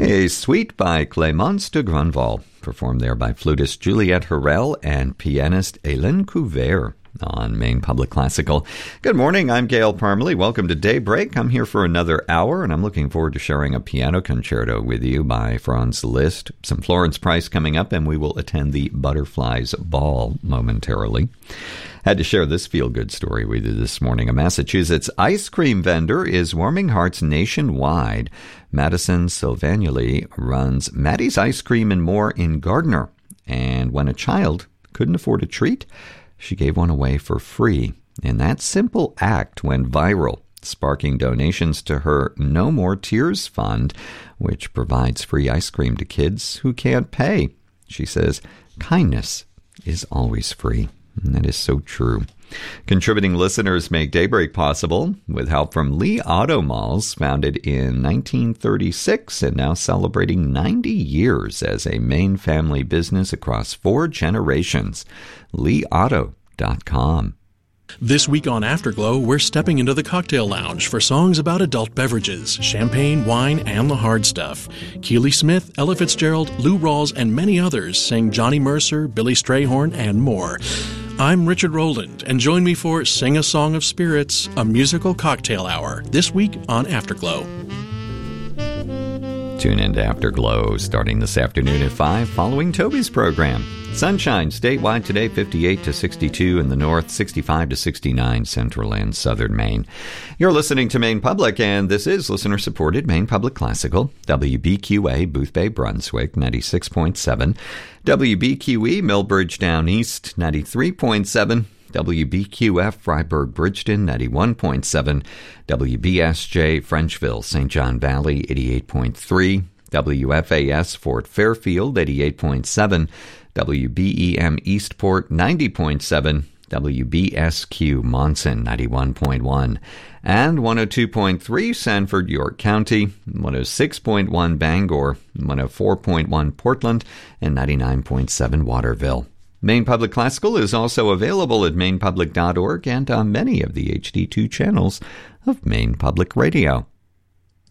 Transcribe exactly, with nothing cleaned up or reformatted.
A suite by Clémence de Grandval, performed there by flutist Juliette Harel and pianist Hélène Couvert on Maine Public Classical. Good morning, I'm Gail Parmalee. Welcome to Daybreak. I'm here for another hour, and I'm looking forward to sharing a piano concerto with you by Franz Liszt, some Florence Price coming up, and we will attend the Butterflies Ball momentarily. Had to share this feel-good story with you this morning. A Massachusetts ice cream vendor is warming hearts nationwide. Madison Silvanuli runs Maddie's Ice Cream and More in Gardner. And when a child couldn't afford a treat, she gave one away for free. And that simple act went viral, sparking donations to her No More Tears Fund, which provides free ice cream to kids who can't pay. She says, kindness is always free. And that is so true. Contributing listeners make Daybreak possible with help from Lee Auto Malls, founded in nineteen thirty-six and now celebrating ninety years as a Maine family business across four generations. lee auto dot com. This week on Afterglow, we're stepping into the cocktail lounge for songs about adult beverages, champagne, wine, and the hard stuff. Keely Smith, Ella Fitzgerald, Lou Rawls, and many others sing Johnny Mercer, Billy Strayhorn, and more. I'm Richard Rowland, and join me for Sing a Song of Spirits, a musical cocktail hour, this week on Afterglow. Tune in to Afterglow starting this afternoon at five following Toby's program. Sunshine statewide today, fifty-eight to sixty-two in the north, sixty-five to sixty-nine central and southern Maine. You're listening to Maine Public, and this is listener-supported Maine Public Classical, W B Q A, Boothbay, Brunswick, ninety-six point seven, W B Q E, Millbridge Down East, ninety-three point seven, W B Q F, Freiburg, Bridgeton, ninety-one point seven, W B S J, Frenchville, Saint John Valley, eighty-eight point three, W F A S, Fort Fairfield, eighty-eight point seven, W B E M Eastport, ninety point seven, W B S Q Monson, ninety-one point one, and one oh two point three Sanford, York County, one oh six point one Bangor, one oh four point one Portland, and ninety-nine point seven Waterville. Maine Public Classical is also available at maine public dot org and on many of the H D two channels of Maine Public Radio.